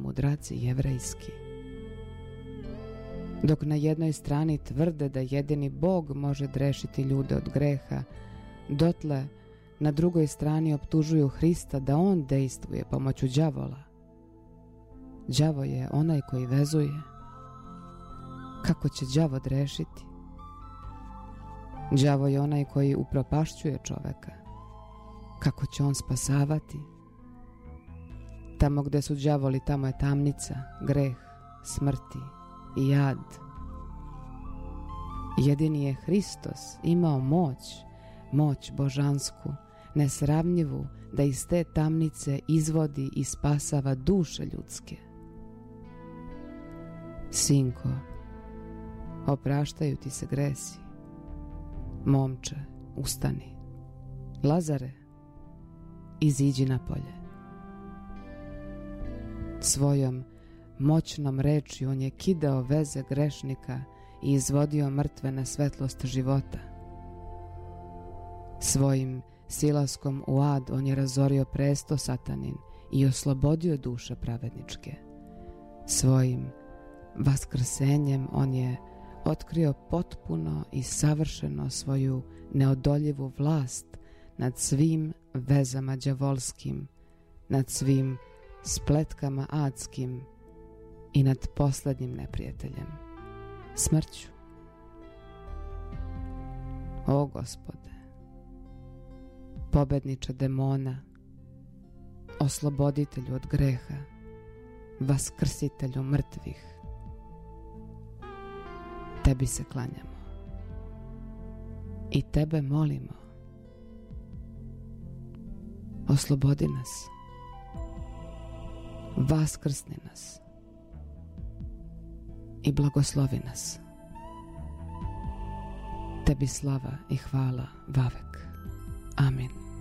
mudraci jevrejski. Dok na jednoj strani tvrde da jedini Bog može odrešiti ljude od greha, dotle na drugoj strani optužuju Hrista da on dejstvuje pomoću đavola. Đavo je onaj koji vezuje. Kako će đavo odrešiti? Đavo je onaj koji upropašćuje čoveka. Kako će on spasavati? Tamo gde su đavoli, tamo je tamnica, greh, smrti i jad. Jedini je Hristos imao moć božansku, nesravnjivu, da iz te tamnice izvodi i spasava duše ljudske. Sinko, opraštaju ti se gresi. Momče, ustani. Lazare, iziđi napolje. Svojom moćnom rečju on je kidao veze grešnika i izvodio mrtve na svetlost života. Svojim silaskom u ad on je razorio presto satanin i oslobodio duše pravedničke. Svojim vaskrsenjem on je otkrio potpuno i savršeno svoju neodoljivu vlast nad svim vezama đavolskim, nad svim spletkama adskim i nad poslednjim neprijateljem, smrću. O Gospode, pobedniče demona, osloboditelju od greha, vaskrsitelju mrtvih, tebi se klanjamo i tebe molimo. Oslobodi nas, vaskrsni nas i blagoslovi nas. Tebi slava i hvala vavek. Amin.